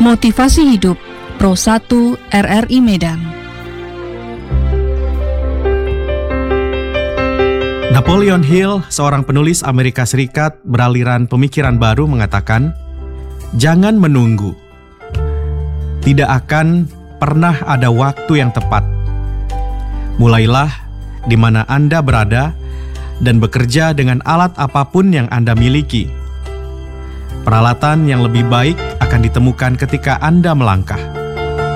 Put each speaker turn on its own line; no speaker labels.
Motivasi Hidup Pro 1 RRI Medan.
Napoleon Hill, seorang penulis Amerika Serikat beraliran pemikiran baru, mengatakan, "Jangan menunggu. Tidak akan pernah ada waktu yang tepat. Mulailah di mana Anda berada dan bekerja dengan alat apapun yang Anda miliki. Peralatan yang lebih baik akan ditemukan ketika Anda melangkah.